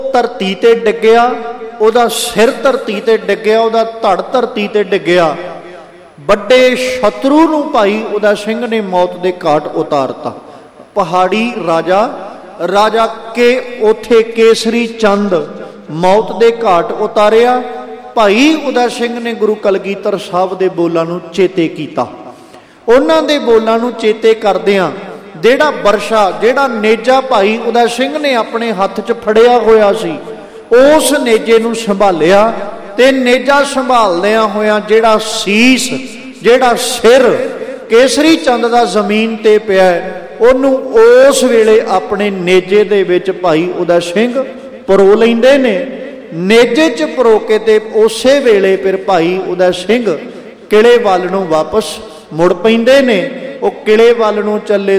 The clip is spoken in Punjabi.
ਧਰਤੀ ਤੇ ਡਿੱਗਿਆ, ਉਹਦਾ ਸਿਰ ਧਰਤੀ ਤੇ ਡਿੱਗਿਆ, ਉਹਦਾ ਧੜ ਧਰਤੀ ਤੇ ਡਿੱਗਿਆ। ਵੱਡੇ ਸ਼ਤਰੂ ਨੂੰ ਭਾਈ ਉਦੈ ਸਿੰਘ ਨੇ ਮੌਤ ਦੇ ਘਾਟ ਉਤਾਰਤਾ। ਪਹਾੜੀ ਰਾਜਾ ਕੇ ਉਥੇ ਕੇਸਰੀ ਚੰਦ ਮੌਤ ਦੇ ਘਾਟ ਉਤਾਰਿਆ। ਭਾਈ ਉਦੈ ਸਿੰਘ ਨੇ ਗੁਰੂ ਕਲਗੀਧਰ ਸਾਹਿਬ ਦੇ ਬੋਲਾਂ ਨੂੰ ਚੇਤੇ ਕੀਤਾ। ਉਹਨਾਂ ਦੇ ਬੋਲਾਂ ਨੂੰ ਚੇਤੇ ਕਰਦਿਆਂ ਜਿਹੜਾ ਬਰਸ਼ਾ, ਜਿਹੜਾ ਨੇਜਾ ਭਾਈ ਉਦੈ ਸਿੰਘ ਨੇ ਆਪਣੇ ਹੱਥ 'ਚ ਫੜਿਆ ਹੋਇਆ ਸੀ, ਉਸ ਨੇਜੇ ਨੂੰ ਸੰਭਾਲਿਆ। ਤੇ ਨੇਜਾ ਸੰਭਾਲਦਿਆਂ ਹੋਇਆਂ ਜਿਹੜਾ ਸੀਸ, ਜਿਹੜਾ ਸਿਰ ਕੇਸਰੀ ਚੰਦ ਦਾ ਜ਼ਮੀਨ ਤੇ ਪਿਆ, ਉਹਨੂੰ ਉਸ ਵੇਲੇ ਆਪਣੇ ਨੇਜੇ ਦੇ ਵਿੱਚ ਭਾਈ ਉਦੈ ਸਿੰਘ ਪਰੋ ਲੈਂਦੇ ਨੇ। ਨੇਜੇ 'ਚ ਪਰੋ ਕੇ ਤੇ ਉਸੇ ਵੇਲੇ ਫਿਰ ਭਾਈ ਉਦੈ ਸਿੰਘ ਕਿਲੇ ਵੱਲ ਨੂੰ ਵਾਪਸ ਮੁੜ ਪੈਂਦੇ ਨੇ। ਉਹ ਕਿਲੇ ਵੱਲ ਨੂੰ ਚੱਲੇ